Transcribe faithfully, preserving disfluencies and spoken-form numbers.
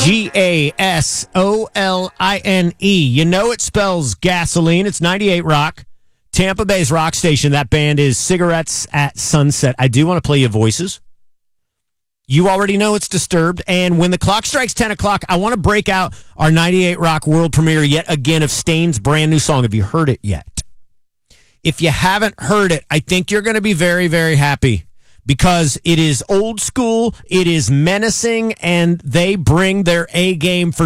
G A S O L I N E. You know it spells gasoline. It's ninety-eight Rock, Tampa Bay's rock station. That band is Cigarettes at Sunset. I do want to play you voices. You already know it's Disturbed. And when the clock strikes ten o'clock, I want to break out our ninety-eight Rock world premiere yet again of Stain's brand new song. Have you heard it yet? If you haven't heard it, I think you're going to be very, very happy because it is old school, it is menacing, and they bring their A game for